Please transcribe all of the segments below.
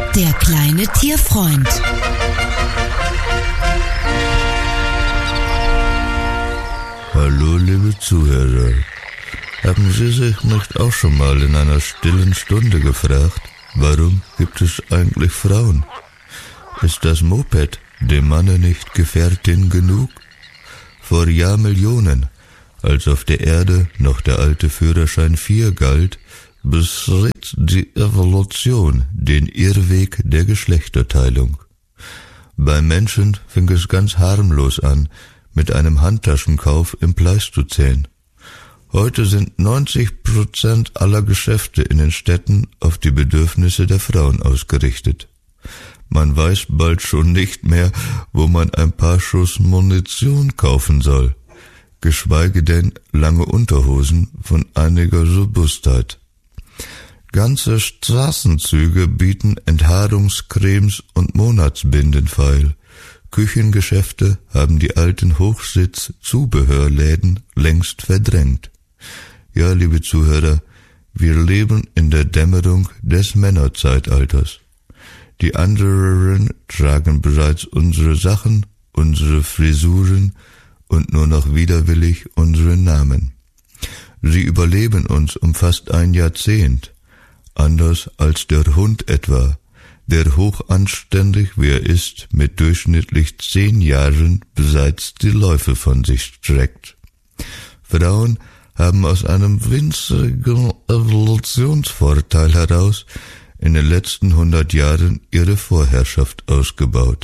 Der kleine Tierfreund. Hallo, liebe Zuhörer. Haben Sie sich nicht auch schon mal in einer stillen Stunde gefragt, warum gibt es eigentlich Frauen? Ist das Moped dem Manne nicht Gefährtin genug? Vor Jahrmillionen, als auf der Erde noch der alte Führerschein 4 galt, beschritt die Evolution den Irrweg der Geschlechterteilung. Beim Menschen fing es ganz harmlos an, mit einem Handtaschenkauf im Pleistozän. Heute sind 90% aller Geschäfte in den Städten auf die Bedürfnisse der Frauen ausgerichtet. Man weiß bald schon nicht mehr, wo man ein paar Schuss Munition kaufen soll, geschweige denn lange Unterhosen von einiger Robustheit. Ganze Straßenzüge bieten Enthaarungscremes und Monatsbinden feil. Küchengeschäfte haben die alten Hochsitz-Zubehörläden längst verdrängt. Ja, liebe Zuhörer, wir leben in der Dämmerung des Männerzeitalters. Die anderen tragen bereits unsere Sachen, unsere Frisuren und nur noch widerwillig unsere Namen. Sie überleben uns um fast ein Jahrzehnt, anders als der Hund etwa, der hochanständig, wie er ist, mit durchschnittlich 10 Jahren bereits die Läufe von sich streckt. Frauen haben aus einem winzigen Evolutionsvorteil heraus in den letzten 100 Jahren ihre Vorherrschaft ausgebaut.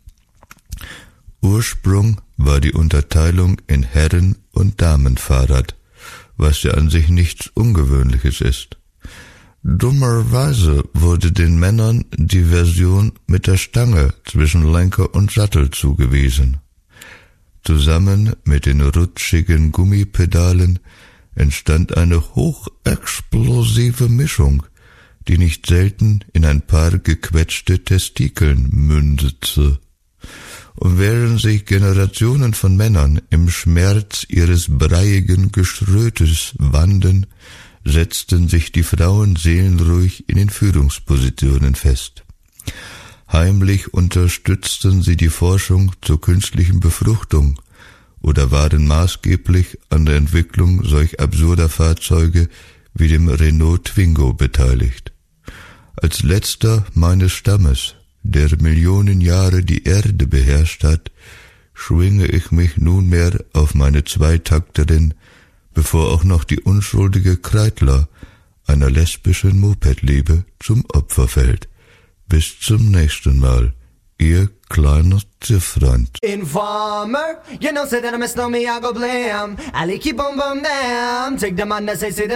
Ursprung war die Unterteilung in Herren- und Damenfahrrad, was ja an sich nichts Ungewöhnliches ist. Dummerweise wurde den Männern die Version mit der Stange zwischen Lenker und Sattel zugewiesen. Zusammen mit den rutschigen Gummipedalen entstand eine hochexplosive Mischung, die nicht selten in ein paar gequetschte Testikeln mündete. Und während sich Generationen von Männern im Schmerz ihres breiigen Geschrötes wanden, setzten sich die Frauen seelenruhig in den Führungspositionen fest. Heimlich unterstützten sie die Forschung zur künstlichen Befruchtung oder waren maßgeblich an der Entwicklung solch absurder Fahrzeuge wie dem Renault Twingo beteiligt. Als letzter meines Stammes, der Millionen Jahre die Erde beherrscht hat, schwinge ich mich nunmehr auf meine Zweitakterin, bevor auch noch die unschuldige Kreidler einer lesbischen Mopedliebe zum Opfer fällt. Bis zum nächsten Mal, Ihr kleiner Tierfreund. Informer, you know, say that I miss no me, I go blam. I like keep on bum damn. Take the man that say